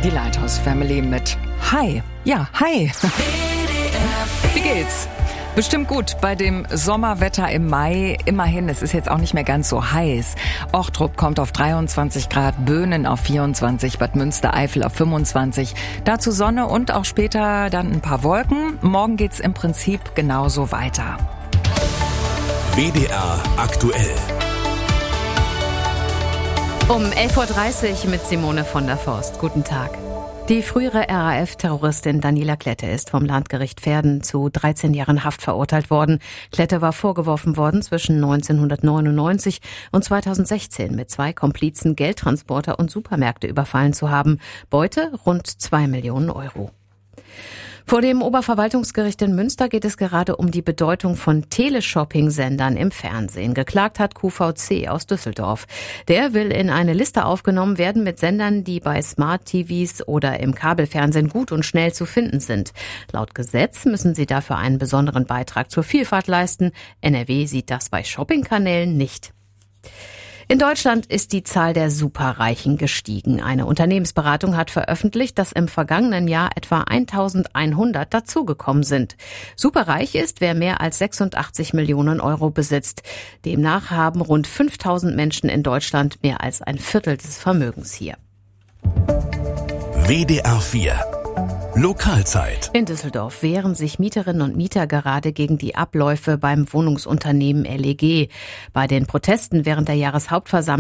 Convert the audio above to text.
Die Lighthouse Family mit Hi. Ja, hi. Wie geht's? Bestimmt gut bei dem Sommerwetter im Mai. Immerhin, es ist jetzt auch nicht mehr ganz so heiß. Ochtrup kommt auf 23 Grad, Böhnen auf 24, Bad Münstereifel auf 25. Dazu Sonne und auch später dann ein paar Wolken. Morgen geht's im Prinzip genauso weiter. WDR aktuell. Um 11.30 Uhr mit Simone von der Forst. Guten Tag. Die frühere RAF-Terroristin Daniela Klette ist vom Landgericht Verden zu 13 Jahren Haft verurteilt worden. Klette war vorgeworfen worden, zwischen 1999 und 2016 mit 2 Komplizen Geldtransporter und Supermärkte überfallen zu haben. Beute rund 2 Millionen Euro. Vor dem Oberverwaltungsgericht in Münster geht es gerade um die Bedeutung von Teleshopping-Sendern im Fernsehen. Geklagt hat QVC aus Düsseldorf. Der will in eine Liste aufgenommen werden mit Sendern, die bei Smart-TVs oder im Kabelfernsehen gut und schnell zu finden sind. Laut Gesetz müssen sie dafür einen besonderen Beitrag zur Vielfalt leisten. NRW sieht das bei Shoppingkanälen nicht. In Deutschland ist die Zahl der Superreichen gestiegen. Eine Unternehmensberatung hat veröffentlicht, dass im vergangenen Jahr etwa 1100 dazugekommen sind. Superreich ist, wer mehr als 86 Millionen Euro besitzt. Demnach haben rund 5000 Menschen in Deutschland mehr als ein Viertel des Vermögens hier. WDR 4 Lokalzeit. In Düsseldorf wehren sich Mieterinnen und Mieter gerade gegen die Abläufe beim Wohnungsunternehmen LEG. Bei den Protesten während der Jahreshauptversammlung